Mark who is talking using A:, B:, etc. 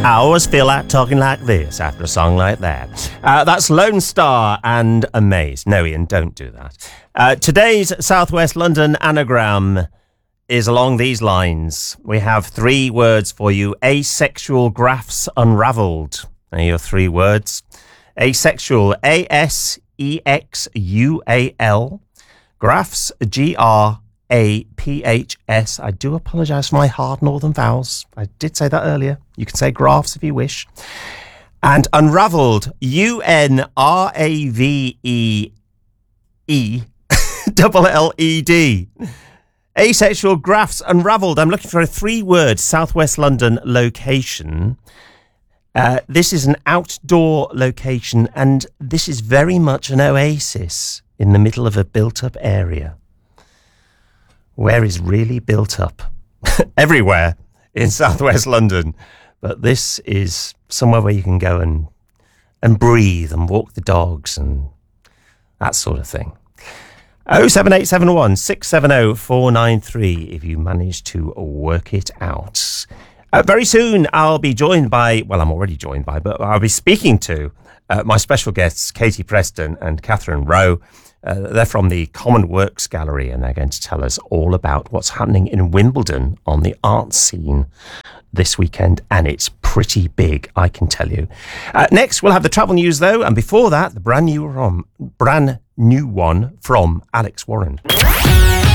A: I always feel like talking like this after a song like that. That's Lone Star and Amaze. No, Ian, don't do that. Today's Southwest London anagram is along these lines. We have 3 words for you. Asexual graphs unravelled. Are your 3 words? Asexual, A-S-E-X-U-A-L. Graphs, G-R-A-P-H-S. I do apologise for my hard northern vowels. I did say that earlier. You can say graphs if you wish. And unravelled, U-N-R-A-V-E-L-L-E-D. Asexual graphs unravelled. I'm looking for a 3-word Southwest London location. This is an outdoor location, and this is very much an oasis in the middle of a built-up area. Where is really built up? Everywhere in Southwest London. But this is somewhere where you can go and breathe and walk the dogs and that sort of thing. 07871 670 493 if you manage to work it out. Very soon I'll be joined by, well, I'm already joined by, but I'll be speaking to my special guests, Katie Preston and Catherine Rowe. They're from the Common Works Gallery, and they're going to tell us all about what's happening in Wimbledon on the art scene this weekend, and it's pretty big, I can tell you. Next, we'll have the travel news, though, and before that, the brand new one from Alex Warren.